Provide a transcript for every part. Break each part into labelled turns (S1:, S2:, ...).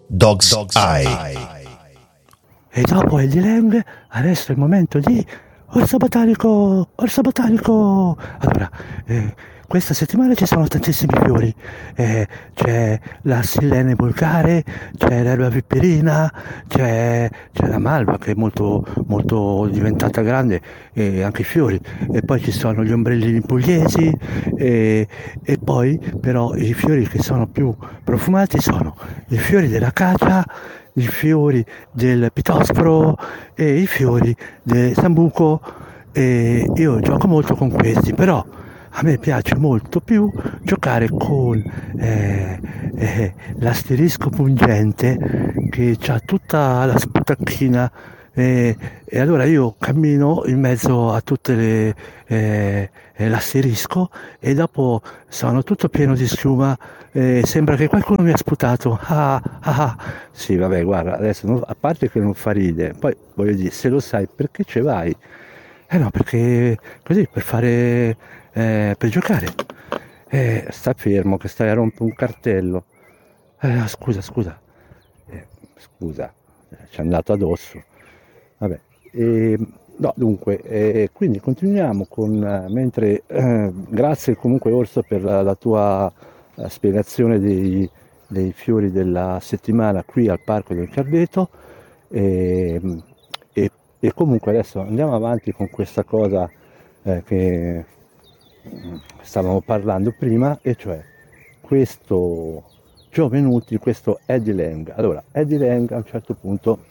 S1: Dog's Eye.
S2: E dopo Eddie Lang, adesso è il momento di Orso Botanico, Orso Botanico. Allora, questa settimana ci sono tantissimi fiori, c'è la Silene vulgare, c'è l'erba viperina, c'è la malva che è molto, molto diventata grande, e anche i fiori, e poi ci sono gli ombrellini pugliesi, e poi però i fiori che sono più profumati sono i fiori dell'acacia, i fiori del pitosforo e i fiori del sambuco. E io gioco molto con questi, però a me piace molto più giocare con l'asterisco pungente che ha tutta la sputacchina, e allora io cammino in mezzo a tutte l'asterisco, e dopo sono tutto pieno di schiuma, sembra che qualcuno mi ha sputato. Sì, vabbè, guarda, adesso a parte che non fa ride, poi voglio dire, se lo sai perché ci vai? No, perché così, per giocare. Sta fermo che stai a rompere un cartello. Scusa, scusa, ci è andato addosso. Vabbè, no, dunque, quindi continuiamo mentre, grazie comunque Orso per la tua spiegazione dei fiori della settimana qui al Parco del Cardeto, e, e comunque adesso andiamo avanti con questa cosa che stavamo parlando prima, e cioè questo Giovenuti, questo Eddie Lang. Allora, Eddie Lang a un certo punto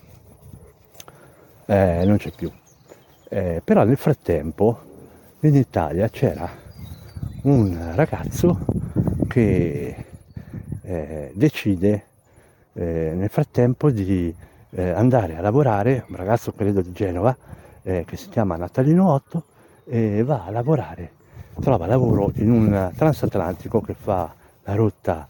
S2: non c'è più, però nel frattempo in Italia c'era un ragazzo che decide nel frattempo di andare a lavorare, un ragazzo credo di Genova, che si chiama Natalino Otto, e va a lavorare, trova lavoro in un transatlantico che fa la rotta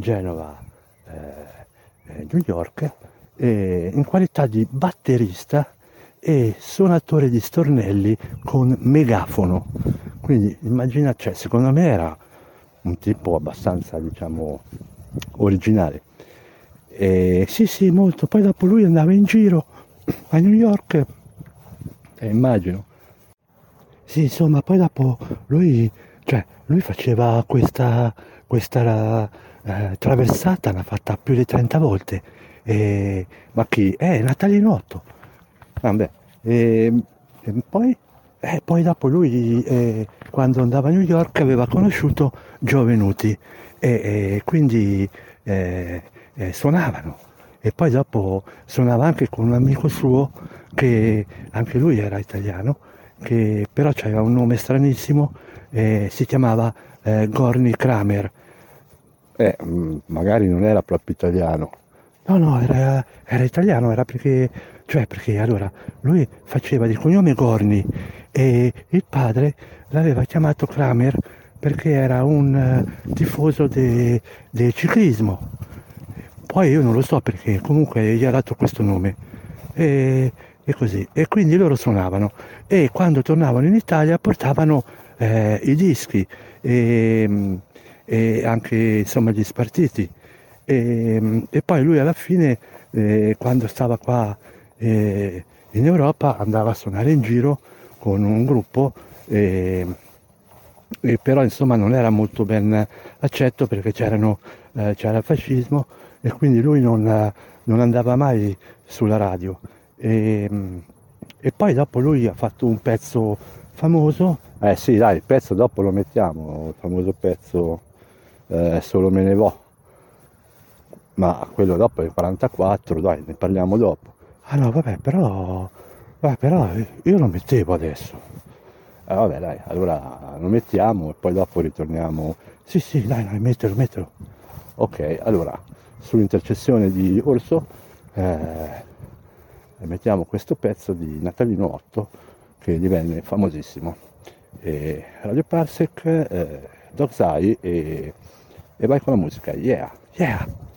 S2: Genova-New York, in qualità di batterista e suonatore di stornelli con megafono. Quindi immagina, cioè, secondo me era un tipo abbastanza, diciamo, originale. Sì, molto. Poi dopo lui andava in giro a New York, immagino. Sì, insomma, poi dopo lui faceva questa traversata, l'ha fatta più di 30 volte. Ma chi? Natalino Otto. Vabbè. Poi dopo lui, quando andava a New York, aveva conosciuto Giovenuti, e quindi suonavano. E poi dopo suonava anche con un amico suo che anche lui era italiano, che però aveva un nome stranissimo, si chiamava Gorny Kramer. Magari non era proprio italiano. No, era italiano, era perché allora lui faceva di cognome Gorny, e il padre l'aveva chiamato Kramer perché era un tifoso del ciclismo. Poi io non lo so perché, comunque gli ha dato questo nome. E così. E quindi loro suonavano, e quando tornavano in Italia portavano i dischi, e anche insomma gli spartiti. E poi lui alla fine, quando stava qua in Europa, andava a suonare in giro con un gruppo, e però insomma non era molto ben accetto perché c'era il fascismo, e quindi lui non andava mai sulla radio. E poi dopo lui ha fatto un pezzo famoso. Sì, dai, il pezzo dopo lo mettiamo, il famoso pezzo Solo me ne vo. Ma quello dopo è il 44, dai, ne parliamo dopo. No, però io lo mettevo adesso. Vabbè, dai, allora lo mettiamo e poi dopo ritorniamo. Sì, dai, mettelo. Ok, allora, sull'intercessione di Orso, mettiamo questo pezzo di Natalino Otto che divenne famosissimo. Radio Parsec, Dog's Eye, e vai con la musica, yeah!